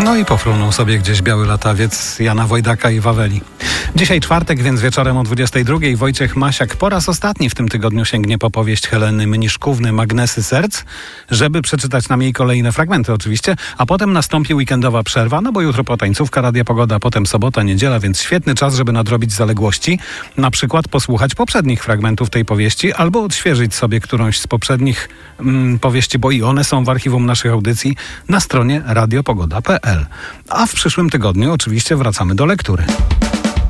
No i pofrunął sobie gdzieś biały latawiec Jana Wojdaka i Waweli. Dzisiaj czwartek, więc wieczorem o 22:00 Wojciech Masiak po raz ostatni w tym tygodniu sięgnie po powieść Heleny Mniszkówny Magnesy Serc, żeby przeczytać nam jej kolejne fragmenty oczywiście, a potem nastąpi weekendowa przerwa, no bo jutro potańcówka, Radia Pogoda, potem sobota, niedziela, więc świetny czas, żeby nadrobić zaległości, na przykład posłuchać poprzednich fragmentów tej powieści albo odświeżyć sobie którąś z poprzednich powieści, bo i one są w archiwum naszych audycji na stronie radiopogoda.pl. A w przyszłym tygodniu oczywiście wracamy do lektury.